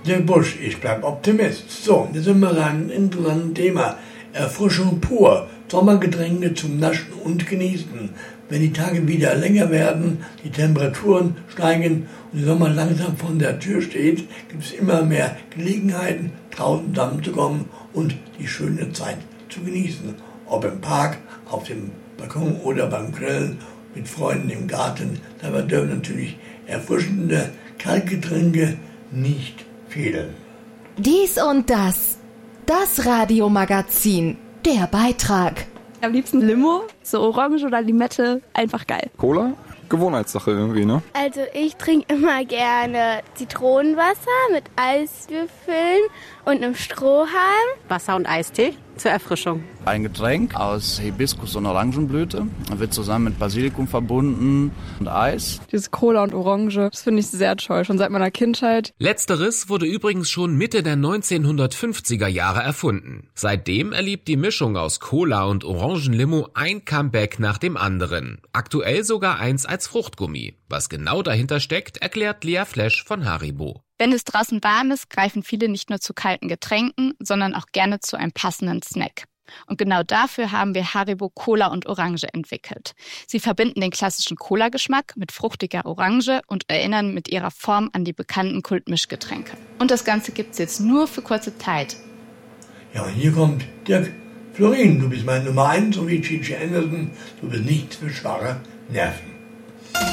Dirk Busch, ich bleib Optimist. So, jetzt sind wir an einem interessanten Thema. Erfrischung pur. Sommergetränke zum Naschen und Genießen. Wenn die Tage wieder länger werden, die Temperaturen steigen und der Sommer langsam vor der Tür steht, gibt es immer mehr Gelegenheiten, draußen zusammenzukommen und die schöne Zeit zu genießen. Ob im Park, auf dem Balkon oder beim Grillen, mit Freunden im Garten. Dabei dürfen natürlich erfrischende Kaltgetränke nicht fehlen. Dies und das. Das Radiomagazin. Der Beitrag. Am liebsten Limo, so Orange oder Limette, einfach geil. Cola? Gewohnheitssache irgendwie, ne? Also ich trinke immer gerne Zitronenwasser mit Eiswürfeln und einem Strohhalm. Wasser und Eistee zur Erfrischung. Ein Getränk aus Hibiskus und Orangenblüte. Wird zusammen mit Basilikum verbunden und Eis. Dieses Cola und Orange, das finde ich sehr toll, schon seit meiner Kindheit. Letzteres wurde übrigens schon Mitte der 1950er Jahre erfunden. Seitdem erlebt die Mischung aus Cola und Orangenlimo ein Comeback nach dem anderen. Aktuell sogar eins als Fruchtgummi. Was genau dahinter steckt, erklärt Lea Flesch von Haribo. Wenn es draußen warm ist, greifen viele nicht nur zu kalten Getränken, sondern auch gerne zu einem passenden Snack. Und genau dafür haben wir Haribo Cola und Orange entwickelt. Sie verbinden den klassischen Cola-Geschmack mit fruchtiger Orange und erinnern mit ihrer Form an die bekannten Kultmischgetränke. Und das Ganze gibt's jetzt nur für kurze Zeit. Ja, und hier kommt Dirk. Florin, du bist meine Nummer 1, so wie Gigi Anderson. Du bist nichts für schwache Nerven.